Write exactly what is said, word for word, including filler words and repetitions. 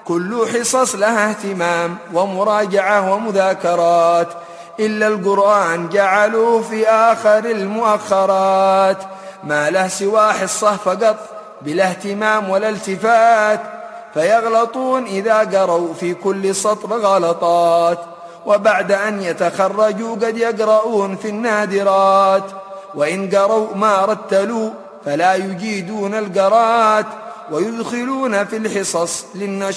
كل حصص لها اهتمام ومراجعة ومذاكرات، إلا القرآن جعلوه في آخر المؤخرات. ما له سوى حصة فقط بلا اهتمام ولا التفات، فيغلطون إذا قروا في كل سطر غلطات، وبعد أن يتخرجوا قد يقرؤون في النادرات، وإن قروا ما رتلوا فلا يجيدون القرات، ويدخلون في الحصص للنشر